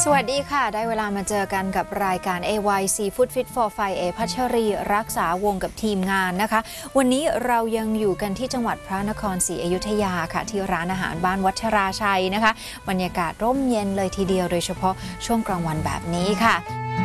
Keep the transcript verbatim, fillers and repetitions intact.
สวัสดีค่ะได้เวลามาเจอกันกับรายการ เอ วาย Seafood Fit for Five เอพัชรีรักษาวงกับทีมงานนะคะวันนี้เรายังอยู่กันที่จังหวัดพระนครศรีอยุธยาค่ะที่ร้านอาหารบ้านวัชราชัยนะคะบรรยากาศร่มเย็นเลยทีเดียวโดยเฉพาะช่วงกลางวันแบบนี้ค่ะ